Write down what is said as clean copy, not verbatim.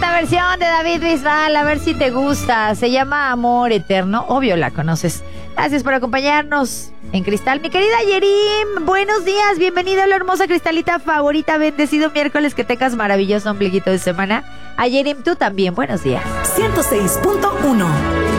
Esta versión de David Bisbal, a ver si te gusta. Se llama Amor Eterno. Obvio la conoces. Gracias por acompañarnos en Cristal. Mi querida Yerim, buenos días. Bienvenida a la hermosa Cristalita favorita. Bendecido miércoles. Que tengas maravilloso ombliguito de semana. A Yerim, tú también. Buenos días. 106.1